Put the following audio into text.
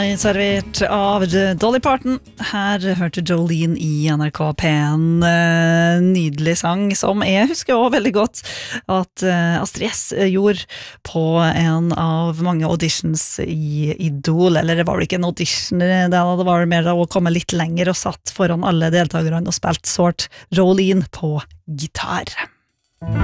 Servert av Dolly Parton. Her hørte Jolene i NRK P1 nydelig sang som jeg husker også veldig godt at Astrid S gjorde på en av mange auditions i Idol, eller det var vel ikke en audition det var mer å komme litt lenger og satt foran alle deltakerne og spilt sårt Jolene på gitar.